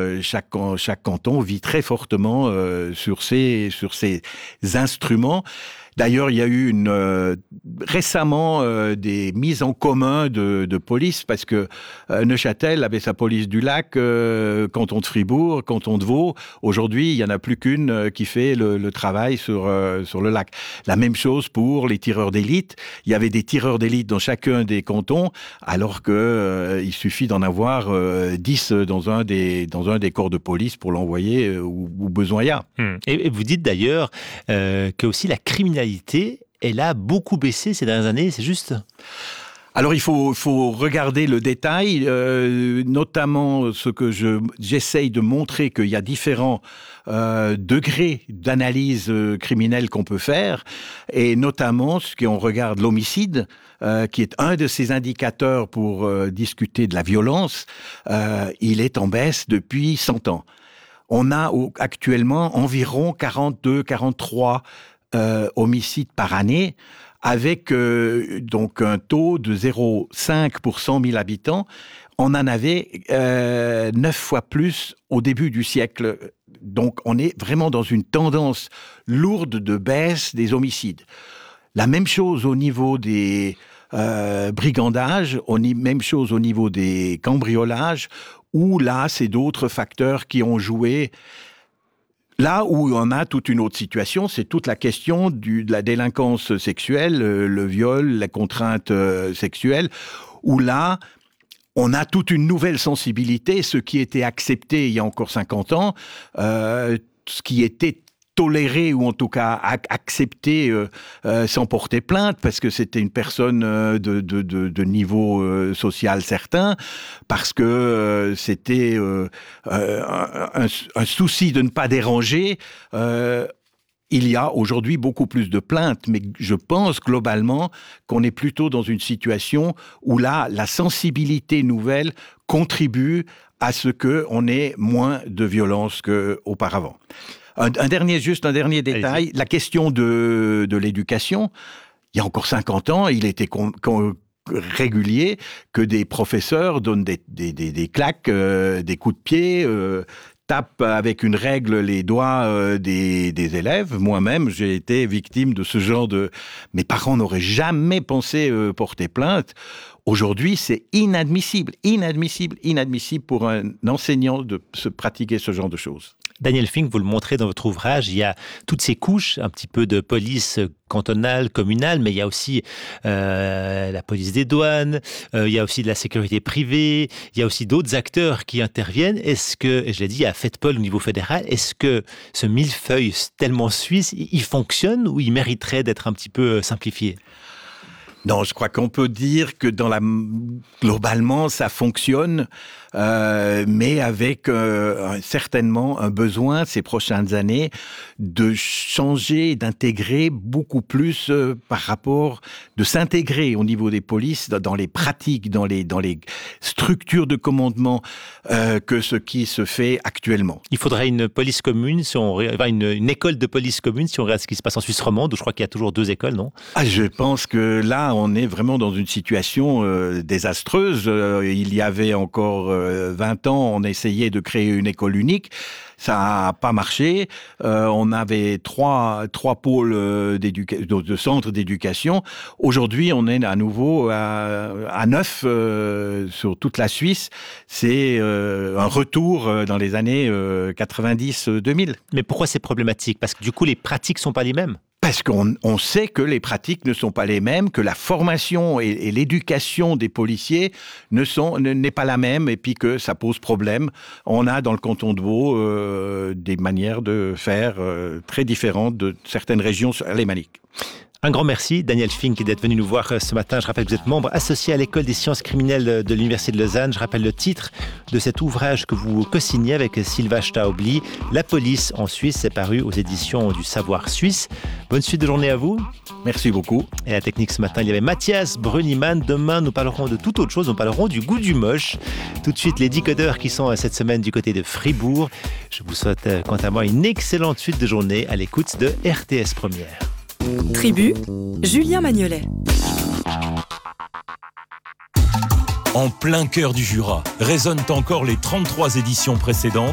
chaque canton vit très fortement sur ces instruments. D'ailleurs, il y a eu récemment des mises en commun de police, parce que Neuchâtel avait sa police du lac, canton de Fribourg, canton de Vaud. Aujourd'hui, il n'y en a plus qu'une qui fait le travail sur le lac. La même chose pour les tireurs d'élite. Il y avait des tireurs d'élite dans chacun des cantons, alors il suffit d'en avoir 10 dans un des corps de police pour l'envoyer où besoin il y a. Et vous dites d'ailleurs que aussi la criminalité, elle a beaucoup baissé ces dernières années, c'est juste ? Alors, il faut regarder le détail, notamment ce que j'essaye de montrer, qu'il y a différents degrés d'analyse criminelle qu'on peut faire, et notamment, si on regarde l'homicide, qui est un de ces indicateurs pour discuter de la violence, il est en baisse depuis 100 ans. On a actuellement environ 42-43 homicides par année, avec donc un taux de 0,5 pour 100 000 habitants. On en avait 9 fois plus au début du siècle. Donc on est vraiment dans une tendance lourde de baisse des homicides. La même chose au niveau des brigandages, même chose au niveau des cambriolages, où là, c'est d'autres facteurs qui ont joué. Là où on a toute une autre situation, c'est toute la question de la délinquance sexuelle, le viol, la contrainte sexuelle, où là, on a toute une nouvelle sensibilité, ce qui était accepté il y a encore 50 ans, ce qui était toléré ou en tout cas accepté sans porter plainte, parce que c'était une personne de niveau social certain, parce que c'était un souci de ne pas déranger. Il y a aujourd'hui beaucoup plus de plaintes, mais je pense globalement qu'on est plutôt dans une situation où là, la sensibilité nouvelle contribue à ce qu'on ait moins de violence qu'auparavant. Un dernier détail, la question de l'éducation. Il y a encore 50 ans, il était régulier que des professeurs donnent des claques, des coups de pied, tapent avec une règle les doigts des élèves. Moi-même, j'ai été victime de ce genre de... Mes parents n'auraient jamais pensé porter plainte. Aujourd'hui, c'est inadmissible pour un enseignant de se pratiquer ce genre de choses. Daniel Fink, vous le montrez dans votre ouvrage, il y a toutes ces couches, un petit peu de police cantonale, communale, mais il y a aussi la police des douanes, il y a aussi de la sécurité privée, il y a aussi d'autres acteurs qui interviennent. Est-ce que, et je l'ai dit, à FEDPOL au niveau fédéral, est-ce que ce millefeuille tellement suisse, il fonctionne ou il mériterait d'être un petit peu simplifié ? Non, je crois qu'on peut dire que globalement, ça fonctionne, mais avec certainement un besoin ces prochaines années de changer, d'intégrer beaucoup plus par rapport, de s'intégrer au niveau des polices, dans les pratiques, dans les structures de commandement que ce qui se fait actuellement. Il faudrait une police commune, une école de police commune, si on regarde ce qui se passe en Suisse romande, où je crois qu'il y a toujours 2 écoles, non ? Je pense que là, on est vraiment dans une situation désastreuse. Il y avait encore 20 ans, on essayait de créer une école unique. Ça n'a pas marché. On avait trois pôles de centres d'éducation. Aujourd'hui, on est à nouveau à 9 sur toute la Suisse. C'est un retour dans les années 90-2000. Mais pourquoi c'est problématique ? Parce que du coup, les pratiques ne sont pas les mêmes ? Parce qu'on sait que les pratiques ne sont pas les mêmes, que la formation et l'éducation des policiers n'est pas la même, et puis que ça pose problème. On a dans le canton de Vaud des manières de faire très différentes de certaines régions alémaniques. Un grand merci, Daniel Fink, d'être venu nous voir ce matin. Je rappelle que vous êtes membre associé à l'École des sciences criminelles de l'Université de Lausanne. Je rappelle le titre de cet ouvrage que vous co-signez avec Sylvain Staubli. La police en Suisse, c'est paru aux éditions du Savoir Suisse. Bonne suite de journée à vous. Merci beaucoup. Et à la technique ce matin, il y avait Mathias Bruniman. Demain, nous parlerons de toute autre chose. Nous parlerons du goût du moche. Tout de suite, les décodeurs qui sont cette semaine du côté de Fribourg. Je vous souhaite, quant à moi, une excellente suite de journée à l'écoute de RTS Première. Tribu, Julien Magnolet. En plein cœur du Jura, résonnent encore les 33 éditions précédentes